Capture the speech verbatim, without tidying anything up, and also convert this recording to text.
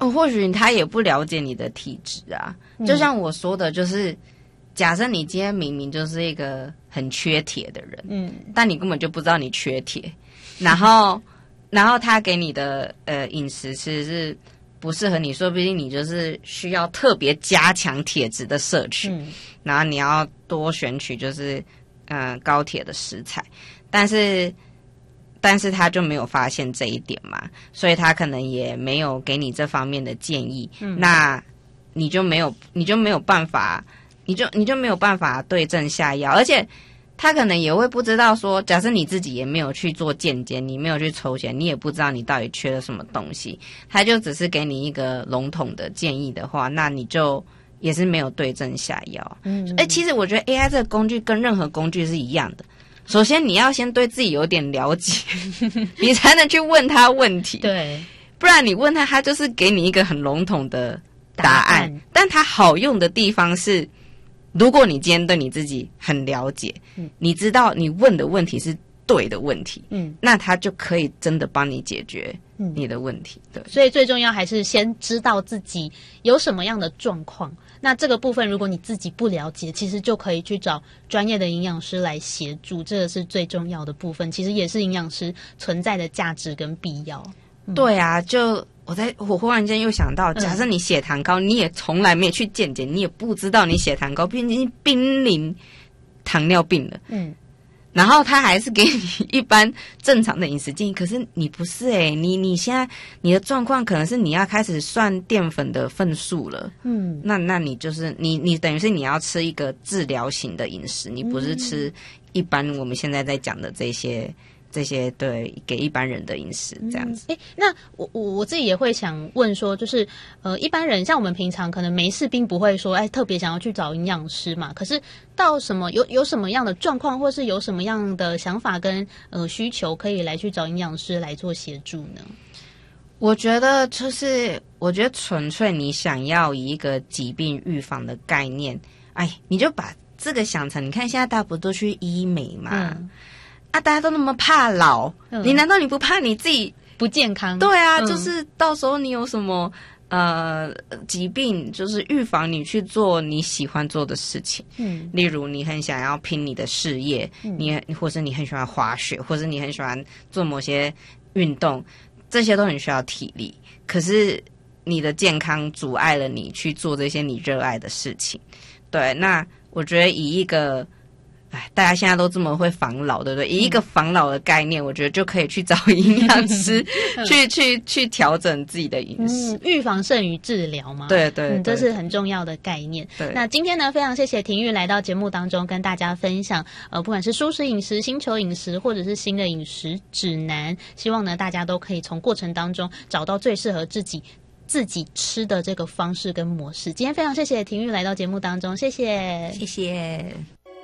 哦，或许他也不了解你的体质啊。嗯、就像我说的，就是假设你今天明明就是一个很缺铁的人，嗯，但你根本就不知道你缺铁，然后然后他给你的呃饮食其实是不适合你，说不定你就是需要特别加强铁质的摄取，嗯、然后你要多选取就是嗯、呃、高铁的食材，但是。但是他就没有发现这一点嘛，所以他可能也没有给你这方面的建议，嗯、那你就没有你就没有办法，你就你就没有办法对症下药，而且他可能也会不知道说，假设你自己也没有去做健检，你没有去抽血，你也不知道你到底缺了什么东西，他就只是给你一个笼统的建议的话，那你就也是没有对症下药。嗯，哎，其实我觉得 A I 这个工具跟任何工具是一样的。首先你要先对自己有点了解你才能去问他问题， 对， 不然你问他他就是给你一个很笼统的答案, 答案但他好用的地方是如果你今天对你自己很了解、嗯、你知道你问的问题是对的问题，嗯，那他就可以真的帮你解决你的问题，对。 所以最重要还是先知道自己有什么样的状况，那这个部分如果你自己不了解，其实就可以去找专业的营养师来协助，这个是最重要的部分，其实也是营养师存在的价值跟必要、 嗯、对啊，就我在我忽然间又想到，假设你血糖高、嗯、你也从来没有去健检，你也不知道你血糖高，毕竟濒临糖尿病了，嗯，然后他还是给你一般正常的饮食建议，可是你不是诶、欸、你你现在你的状况可能是你要开始算淀粉的份数了，嗯，那那你就是你你等于是你要吃一个治疗型的饮食，你不是吃一般我们现在在讲的这些这些对给一般人的饮食这样子。 哎、嗯，那我我我自己也会想问说，就是呃，一般人像我们平常可能没事并不会说，哎，特别想要去找营养师嘛。可是到什么有有什么样的状况，或是有什么样的想法跟呃需求，可以来去找营养师来做协助呢？ 我觉得就是，我觉得纯粹你想要以一个疾病预防的概念，哎，你就把这个想成，你看现在大家不都去医美嘛？嗯啊！大家都那么怕老、嗯，你难道你不怕你自己不健康？ 对啊、嗯，就是到时候你有什么呃疾病，就是预防你去做你喜欢做的事情。嗯，例如你很想要拼你的事业，嗯、你或是你很喜欢滑雪，或是你很喜欢做某些运动，这些都很需要体力。可是你的健康阻碍了你去做这些你热爱的事情。对，那我觉得以一个哎，大家现在都这么会防老，对不对？以一个防老的概念，嗯、我觉得就可以去找营养师去去去调整自己的饮食， 嗯、预防胜于治疗嘛。 对 对, 对, 嗯，这是很重要的概念。对，那今天呢，非常谢谢婷玉来到节目当中，跟大家分享，呃，不管是蔬食饮食、星球饮食，或者是新的饮食指南，希望呢大家都可以从过程当中找到最适合自己。自己吃的这个方式跟模式。今天非常谢谢婷玉来到节目当中，谢谢， 谢谢。